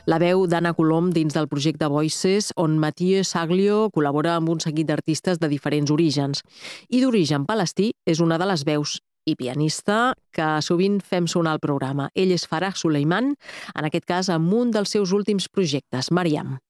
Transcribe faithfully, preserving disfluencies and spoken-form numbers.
La veu d'Anna Colom dins del projecte Voices, on Mathieu Saglio col·labora amb un seguit d'artistes de diferents orígens. I d'origen palestí és una de les veus i pianista que sovint fem sonar al programa. Ell és Farah Suleiman, en aquest cas amb un dels seus últims projectes, Mariam.